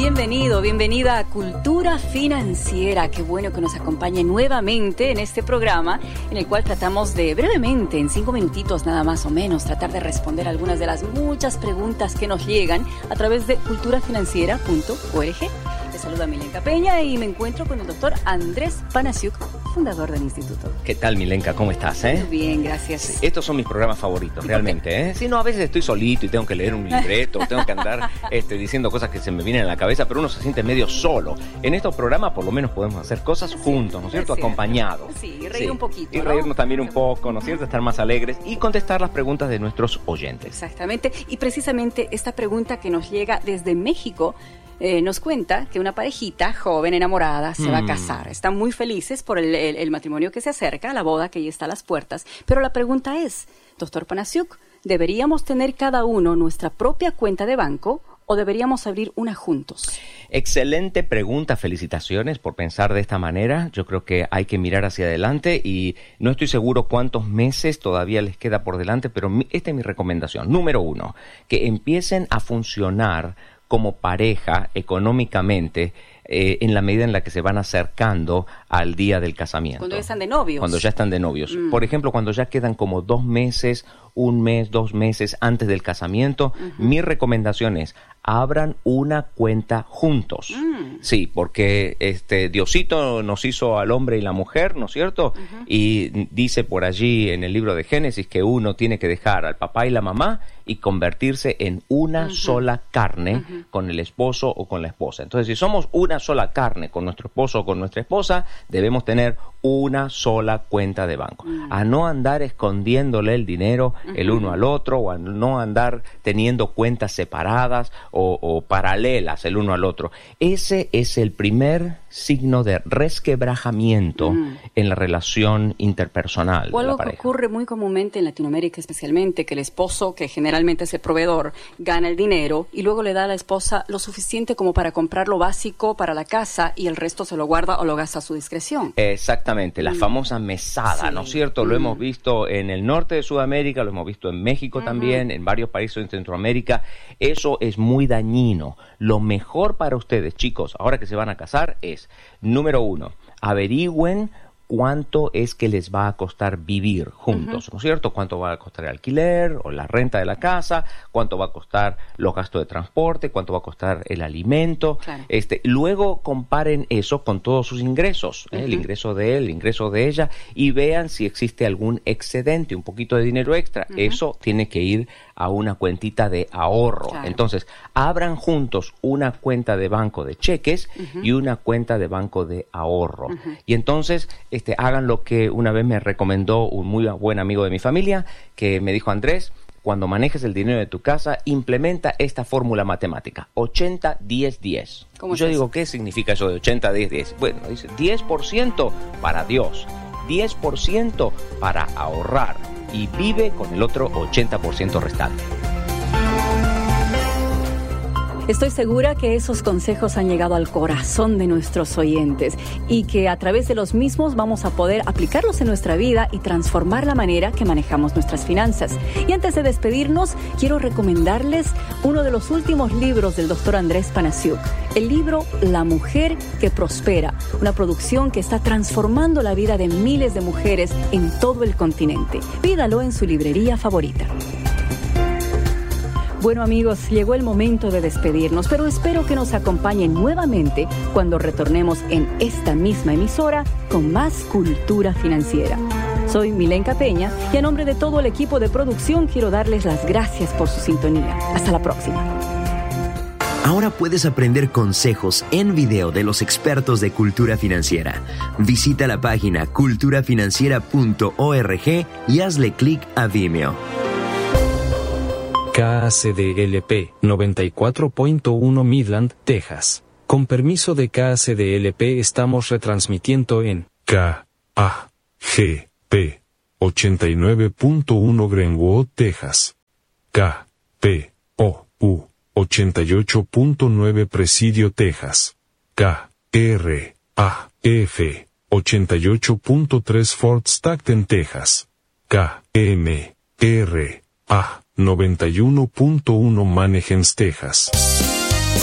Bienvenido, bienvenida a Cultura Financiera. Qué bueno que nos acompañe nuevamente en este programa en el cual tratamos de brevemente, en 5 minutitos nada más o menos, tratar de responder algunas de las muchas preguntas que nos llegan a través de culturafinanciera.org. Les saluda Milenka Peña y me encuentro con el doctor Andrés Panasiuk, fundador del instituto. ¿Qué tal, Milenka? ¿Cómo estás? Muy bien, gracias. Sí, estos son mis programas favoritos, realmente. Sí, no, a veces estoy solito y tengo que leer un libreto, tengo que andar diciendo cosas que se me vienen a la cabeza, pero uno se siente medio solo. En estos programas por lo menos podemos hacer cosas juntos, ¿no es cierto? Acompañados. Sí, y reír un poquito, y reírnos también un poco, ¿no es cierto? Estar más alegres y contestar las preguntas de nuestros oyentes. Exactamente. Y precisamente esta pregunta que nos llega desde México nos cuenta que una parejita joven, enamorada, se va a casar. Están muy felices por el matrimonio que se acerca, la boda que ya está a las puertas. Pero la pregunta es, doctor Panasiuk, ¿deberíamos tener cada uno nuestra propia cuenta de banco o deberíamos abrir una juntos? Excelente pregunta, felicitaciones por pensar de esta manera. Yo creo que hay que mirar hacia adelante y no estoy seguro cuántos meses todavía les queda por delante, pero esta es mi recomendación. Número 1, que empiecen a funcionar como pareja económicamente en la medida en la que se van acercando al día del casamiento. Cuando ya están de novios. Cuando ya están de novios. Por ejemplo, cuando ya quedan como 2 meses, 1 mes, 2 meses antes del casamiento, mi recomendación es abran una cuenta juntos. Sí, porque Diosito nos hizo al hombre y la mujer, ¿no es cierto? Y dice por allí en el libro de Génesis que uno tiene que dejar al papá y la mamá y convertirse en una sola carne con el esposo o con la esposa. Entonces, si somos una sola carne con nuestro esposo o con nuestra esposa, debemos tener una sola cuenta de banco. A no andar escondiéndole el dinero el uno al otro, o a no andar teniendo cuentas separadas o paralelas el uno al otro. Ese es el primer signo de resquebrajamiento en la relación interpersonal o de la algo pareja. Que ocurre muy comúnmente en Latinoamérica especialmente, que el esposo, que generalmente es el proveedor, gana el dinero y luego le da a la esposa lo suficiente como para comprar lo básico para la casa y el resto se lo guarda o lo gasta a su discreción. Exactamente, la famosa mesada, ¿no es cierto? Lo hemos visto en el norte de Sudamérica, lo hemos visto en México también, en varios países de Centroamérica. Eso es muy dañino. Lo mejor para ustedes, chicos, ahora que se van a casar es, número 1, averigüen cuánto es que les va a costar vivir juntos, ¿no es cierto? Cuánto va a costar el alquiler o la renta de la casa, cuánto va a costar los gastos de transporte, cuánto va a costar el alimento. Claro. Luego comparen eso con todos sus ingresos, el ingreso de él, el ingreso de ella, y vean si existe algún excedente, un poquito de dinero extra. Eso tiene que ir a una cuentita de ahorro. Claro. Entonces, abran juntos una cuenta de banco de cheques y una cuenta de banco de ahorro. Y entonces, hagan lo que una vez me recomendó un muy buen amigo de mi familia, que me dijo: Andrés, cuando manejes el dinero de tu casa, implementa esta fórmula matemática, 80-10-10. Yo digo, ¿qué significa eso de 80-10-10? Bueno, dice 10% para Dios, 10% para ahorrar, y vive con el otro 80% restante. Estoy segura que esos consejos han llegado al corazón de nuestros oyentes y que a través de los mismos vamos a poder aplicarlos en nuestra vida y transformar la manera que manejamos nuestras finanzas. Y antes de despedirnos, quiero recomendarles uno de los últimos libros del doctor Andrés Panasiuk, el libro La Mujer que Prospera, una producción que está transformando la vida de miles de mujeres en todo el continente. Pídalo en su librería favorita. Bueno, amigos, llegó el momento de despedirnos, pero espero que nos acompañen nuevamente cuando retornemos en esta misma emisora con más Cultura Financiera. Soy Milenka Peña y a nombre de todo el equipo de producción quiero darles las gracias por su sintonía. Hasta la próxima. Ahora puedes aprender consejos en video de los expertos de Cultura Financiera. Visita la página culturafinanciera.org y hazle clic a Vimeo. KACDLP 94.1 Midland, Texas. Con permiso de KACDLP estamos retransmitiendo en KAGP 89.1 Greenwood, Texas. KPOU 88.9 Presidio, Texas. KRAF 88.3 Fort Stockton, Texas. KMRA 91.1 Manheim, Texas.